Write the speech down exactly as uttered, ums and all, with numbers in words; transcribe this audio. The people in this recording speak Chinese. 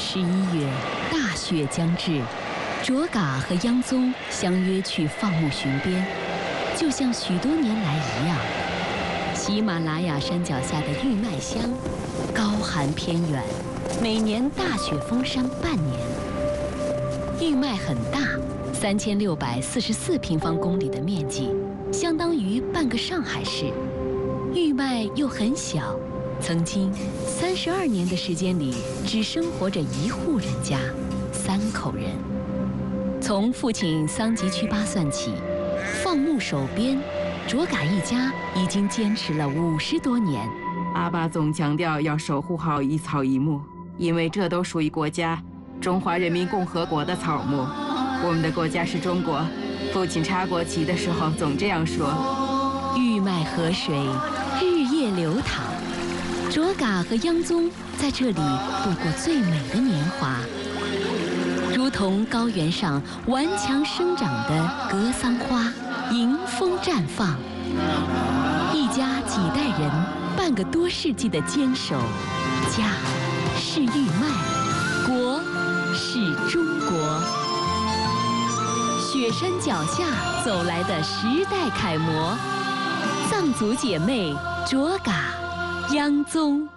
十一月，大雪将至，卓嘎和央宗相约去放牧巡边，就像许多年来一样。喜马拉雅山脚下的玉麦乡，高寒偏远，每年大雪封山半年。玉麦很大，三千六百四十四平方公里的面积，相当于半个上海市。玉麦又很小，曾经三十二年的时间里，只生活着一户人家，三口人。从父亲桑吉曲巴算起，放牧守边，卓嘎一家已经坚持了五十多年。 阿爸总强调要守护好一草一木，因为这都属于国家中华人民共和国的草木。我们的国家是中国，父亲插国旗的时候总这样说。 玉麦河水日夜流淌，卓嘎和央宗在这里度过最美的年华，如同高原上顽强生长的格桑花，迎风绽放。一家几代人，半个多世纪的坚守，家是玉麦，国是中国。雪山脚下走来的时代楷模，藏族姐妹卓嘎、央宗。